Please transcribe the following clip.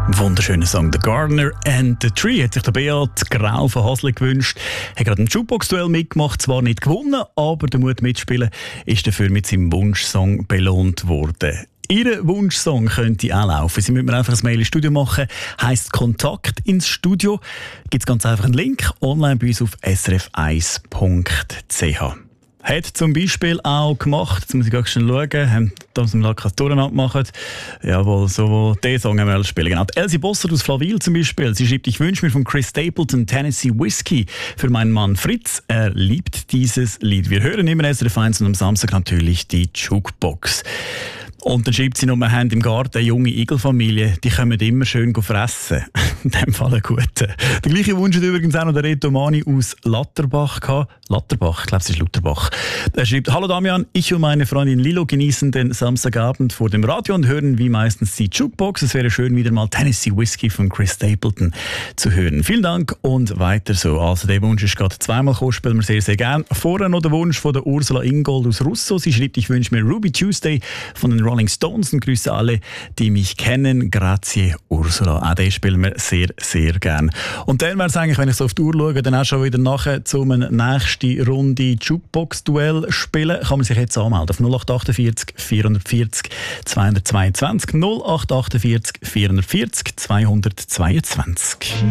Wunderschöner Song «The Gardener and the Tree» hat sich der Beat Grau von Hasle gewünscht. Er hat gerade ein Jukebox-Duell mitgemacht, zwar nicht gewonnen, aber der Mut mitspielen ist dafür mit seinem Wunschsong belohnt worden. Ihr Wunschsong könnte auch laufen. Sie müssen mir einfach ein Mail ins Studio machen. Heisst Kontakt ins Studio. Gibt es ganz einfach einen Link online bei uns auf srf1.ch. Hat zum Beispiel auch gemacht, jetzt muss ich gerade schnell schauen, haben das im Lack durcheinander gemacht. Jawohl, so den Song haben wir spielen. Genau. Elsie Bossert aus Flawil zum Beispiel. Sie schreibt, ich wünsche mir von Chris Stapleton Tennessee Whiskey für meinen Mann Fritz. Er liebt dieses Lied. Wir hören immer SRF 1 und am Samstag natürlich die Jukebox. Und dann schreibt sie noch, wir haben im Garten eine junge Igelfamilie, die kommen immer schön fressen. In dem Fall einen guten. Der gleiche Wunsch hat übrigens auch noch der Reto Mani aus Latterbach gehabt. Latterbach, ich glaube, es ist Lutherbach. Er schreibt, hallo Damian, ich und meine Freundin Lilo genießen den Samstagabend vor dem Radio und hören wie meistens die Jukebox. Es wäre schön, wieder mal Tennessee Whiskey von Chris Stapleton zu hören. Vielen Dank und weiter so. Also der Wunsch ist gerade zweimal gekommen, spielen wir sehr, sehr gerne. Vorher noch der Wunsch von der Ursula Ingold aus Russo. Sie schreibt, ich wünsche mir Ruby Tuesday von den Rolling Stones und grüße alle, die mich kennen. Grazie, Ursula. Auch den spielen wir sehr, sehr gern. Und dann wäre es eigentlich, wenn ich so auf die Uhr schaue, dann auch schon wieder nachher zu einem nächsten Runde Jukebox-Duell spielen. Kann man sich jetzt anmelden auf 0848 440 222 0848 440 222.